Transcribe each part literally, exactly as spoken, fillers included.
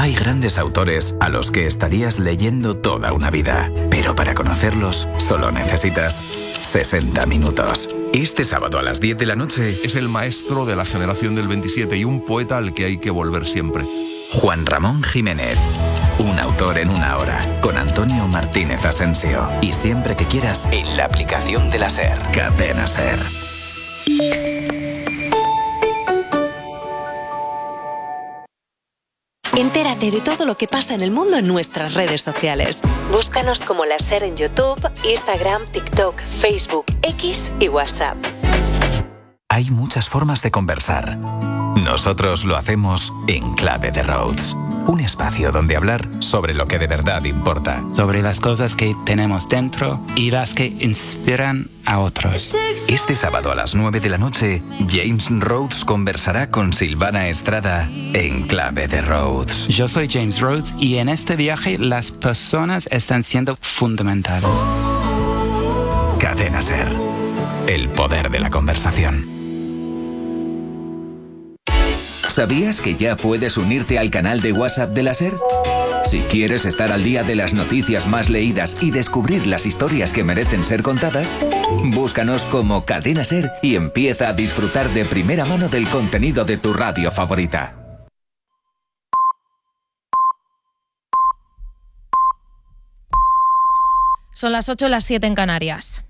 Hay grandes autores a los que estarías leyendo toda una vida, pero para conocerlos solo necesitas sesenta minutos. Este sábado a las diez de la noche es el maestro de la generación del veintisiete y un poeta al que hay que volver siempre. Juan Ramón Jiménez. Un autor en una hora, con Antonio Martínez Asensio. Y siempre que quieras, en la aplicación de la SER. Cadena SER. Entérate de todo lo que pasa en el mundo en nuestras redes sociales. Búscanos como La SER en YouTube, Instagram, TikTok, Facebook, X y WhatsApp. Hay muchas formas de conversar. Nosotros lo hacemos en Clave de Rhodes. Un espacio donde hablar sobre lo que de verdad importa. Sobre las cosas que tenemos dentro y las que inspiran a otros. Este sábado a las nueve de la noche, James Rhodes conversará con Silvana Estrada en Clave de Rhodes. Yo soy James Rhodes y en este viaje las personas están siendo fundamentales. Cadena SER. El poder de la conversación. ¿Sabías que ya puedes unirte al canal de WhatsApp de la SER? Si quieres estar al día de las noticias más leídas y descubrir las historias que merecen ser contadas, búscanos como Cadena SER y empieza a disfrutar de primera mano del contenido de tu radio favorita. Son las ocho, las siete en Canarias.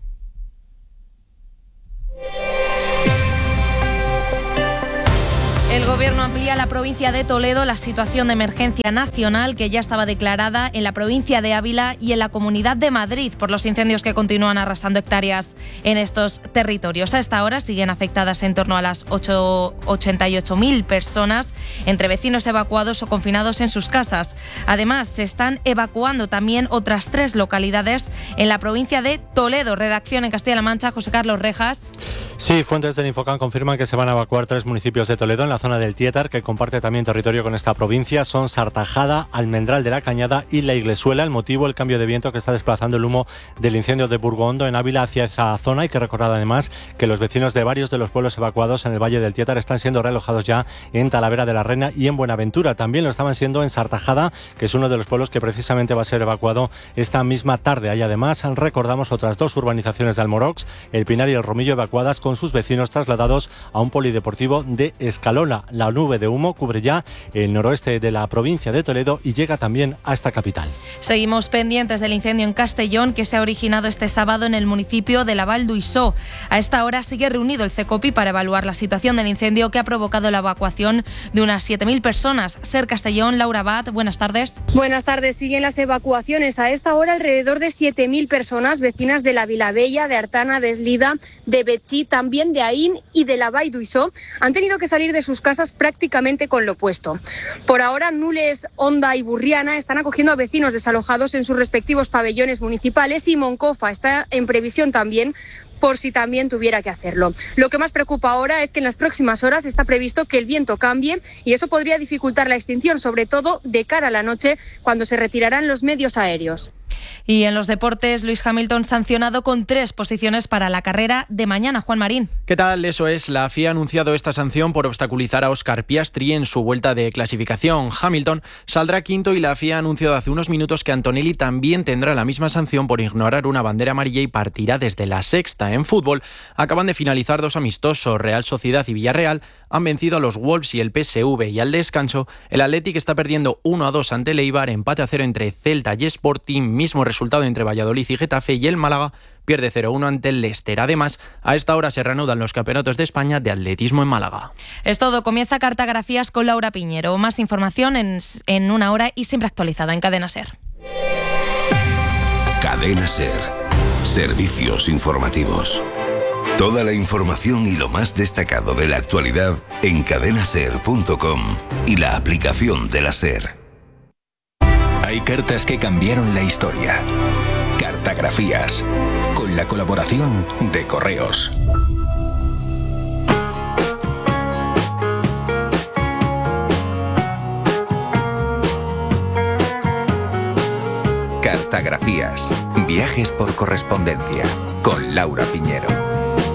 El Gobierno amplía a la provincia de Toledo la situación de emergencia nacional que ya estaba declarada en la provincia de Ávila y en la Comunidad de Madrid por los incendios que continúan arrasando hectáreas en estos territorios. A esta hora siguen afectadas en torno a las ochenta y ocho mil personas, entre vecinos evacuados o confinados en sus casas. Además, se están evacuando también otras tres localidades en la provincia de Toledo. Redacción en Castilla-La Mancha, José Carlos Rejas. Sí, fuentes del Infocam confirman que se van a evacuar tres municipios de Toledo en la zona del Tietar, que comparte también territorio con esta provincia. Son Sartajada, Almendral de la Cañada y La Iglesuela. El motivo, el cambio de viento que está desplazando el humo del incendio de Burgondo en Ávila hacia esa zona. Hay que recordar además que los vecinos de varios de los pueblos evacuados en el Valle del Tietar están siendo realojados ya en Talavera de la Reina y en Buenaventura. También lo estaban siendo en Sartajada, que es uno de los pueblos que precisamente va a ser evacuado esta misma tarde. Hay además, recordamos, otras dos urbanizaciones de Almorox, el Pinar y el Romillo, evacuadas con sus vecinos trasladados a un polideportivo de Escalola. La nube de humo cubre ya el noroeste de la provincia de Toledo y llega también a esta capital. Seguimos pendientes del incendio en Castellón que se ha originado este sábado en el municipio de la Val d'Uixó. A esta hora sigue reunido el CECOPI para evaluar la situación del incendio que ha provocado la evacuación de unas siete mil personas. SER Castellón, Laura Abad, buenas tardes. Buenas tardes. Siguen las evacuaciones. A esta hora alrededor de siete mil personas, vecinas de la Vilabella, de Artana, de Eslida, de Betxí, también de Aín y de la Val d'Uixó, han tenido que salir de sus casas prácticamente con lo puesto. Por ahora, Nules, Onda y Burriana están acogiendo a vecinos desalojados en sus respectivos pabellones municipales y Moncofa está en previsión también por si también tuviera que hacerlo. Lo que más preocupa ahora es que en las próximas horas está previsto que el viento cambie y eso podría dificultar la extinción, sobre todo de cara a la noche, cuando se retirarán los medios aéreos. Y en los deportes, Lewis Hamilton sancionado con tres posiciones para la carrera de mañana. Juan Marín. ¿Qué tal? Eso es. La F I A ha anunciado esta sanción por obstaculizar a Oscar Piastri en su vuelta de clasificación. Hamilton saldrá quinto y la F I A ha anunciado hace unos minutos que Antonelli también tendrá la misma sanción por ignorar una bandera amarilla y partirá desde la sexta. En fútbol, acaban de finalizar dos amistosos. Real Sociedad y Villarreal han vencido a los Wolves y el P S V, y al descanso el Athletic está perdiendo uno a dos ante el Eibar, empate a cero entre Celta y Sporting, mismo resultado entre Valladolid y Getafe, y el Málaga pierde cero uno ante el Leicester. Además, a esta hora se reanudan los campeonatos de España de atletismo en Málaga. Es todo, comienza Cartografías con Laura Piñero. Más información en, en una hora y siempre actualizada en Cadena SER. Cadena SER. Servicios informativos. Toda la información y lo más destacado de la actualidad en cadena ser punto com y la aplicación de la SER. Hay cartas que cambiaron la historia. Cartografías, con la colaboración de Correos. Cartografías, viajes por correspondencia, con Laura Piñero.